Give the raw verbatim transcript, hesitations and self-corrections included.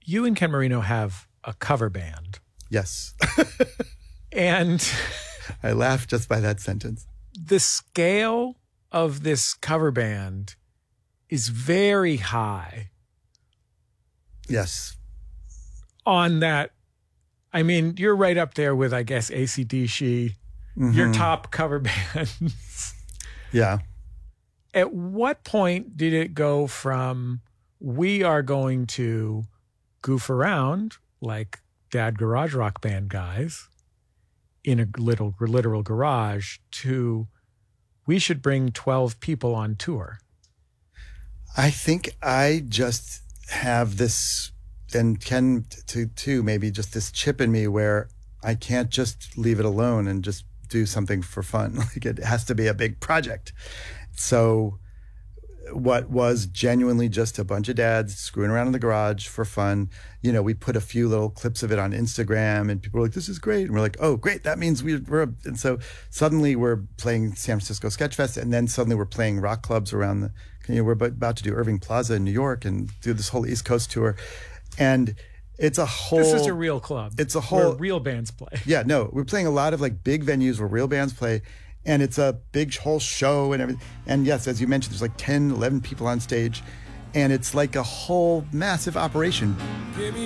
you and Ken Marino have a cover band. Yes. And I laughed just by that sentence. The scale of this cover band is very high. Yes. On that, I mean, you're right up there with, I guess, A C D C, mm-hmm. your top cover bands. Yeah. At what point did it go from we are going to goof around like Dad Garage Rock Band guys in a little literal garage to we should bring twelve people on tour? I think I just have this, and Ken too, too, maybe just this chip in me where I can't just leave it alone and just do something for fun. Like it has to be a big project. So what was genuinely just a bunch of dads screwing around in the garage for fun, you know, we put a few little clips of it on Instagram and people were like, this is great. And we're like, oh, great. That means we, we're, a, and so suddenly we're playing San Francisco Sketch Fest, and then suddenly we're playing rock clubs around the, you know, we're about to do Irving Plaza in New York and do this whole East Coast tour. And it's a whole... This is a real club. It's a whole... Where real bands play. Yeah, no, we're playing a lot of like big venues where real bands play, and it's a big whole show and everything. And yes, as you mentioned, there's like ten, eleven people on stage, and it's like a whole massive operation.